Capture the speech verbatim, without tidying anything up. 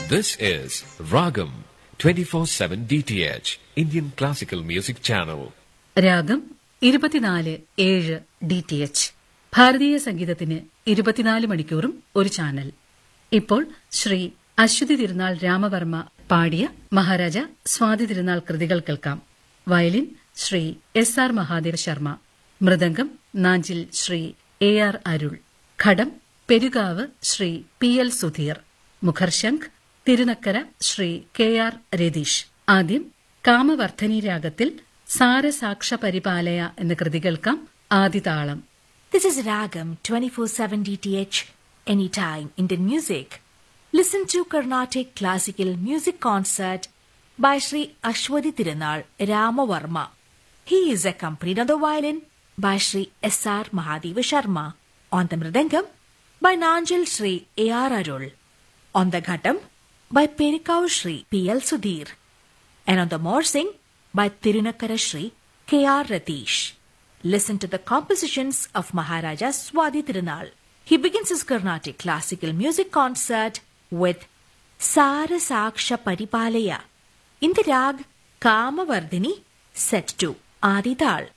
This is Ragam twenty-four seven D T H, Indian Classical Music Channel. രാഗം ഇരുപത്തിനാല് ഏഴ് D T H, ഭാരതീയ സംഗീതത്തിന് ഇരുപത്തിനാല് മണിക്കൂറും ഒരു ചാനൽ. ഇപ്പോൾ ശ്രീ അശ്വതി തിരുനാൾ രാമവർമ്മ പാടിയ മഹാരാജ സ്വാതി തിരുനാൾ കൃതികൾ കേൾക്കാം. Violin Shri S R Mahadeva Sharma, mridangam Nanjil Shri A R Arul, ghatam Perukavu Shri P L Sudheer, മുഖർശംഖ് Thirunakkara Shri K R Ratheesh. ആദ്യം കാമവർദ്ധനി രാഗത്തിൽ സാരസാക്ഷ പരിപാലയ എന്ന കൃതി കേൾക്കാം. ആദിതാളം. This is Ragam twenty-four seven D T H, anytime Indian music. Listen to Carnatic Classical Music Concert by Sri Ashwati Tirunal Ramavarma. He is accompanied on the violin by Sri S R Mahadeva Sharma, on the mridangam by Nanjal Sri A R Arul, on the ghatam by Perikav Sri P L Sudhir, and on the morsing by Tirunakara Sri K R Ratish. Listen to the compositions of Maharaja Swati Tirunal. He begins his Carnatic Classical Music Concert with Sarasaksha Paripalaya in the rag Kamavardhini, set to Adidal.